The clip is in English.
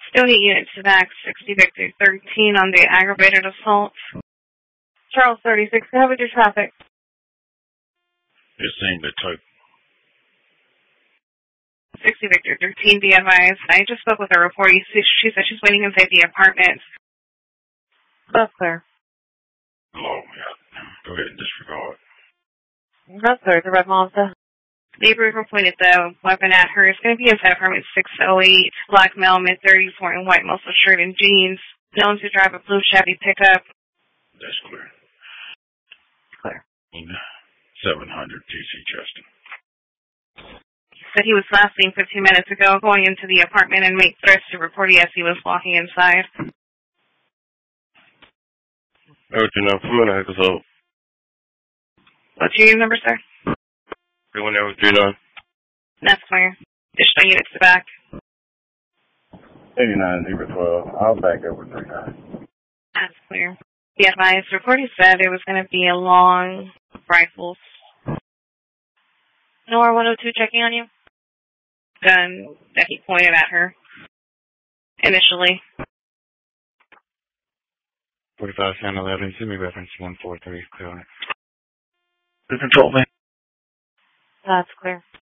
Still get units to back 60 Victor 13 on the aggravated assault. Charles 36, how was your traffic? It seemed to take 60 Victor 13, be advised. I just spoke with her report. She said she's waiting inside the apartment. That's clear. Hello, yeah. Go ahead and disregard. That's clear. The red Mazda. Neighbor pointed the weapon at her. It's going to be inside apartment 608. Black male, mid-30s, wearing white muscle shirt and jeans. Known to drive a blue Chevy pickup. That's clear. Clear. 700 TC Cheston. Said he was last seen 15 minutes ago going into the apartment and made threats to reportee as he was walking inside. Everything up for minute, so. What's your number, sir? 31939. That's clear. Additional units to back. 89012. I'll back up with 39. That's clear. The advised reportee said it was going to be a long rifles. Nor 102 checking on you. Gun that he pointed at her initially. 45 San 11, send me reference 143, clear on it. The control man. That's clear.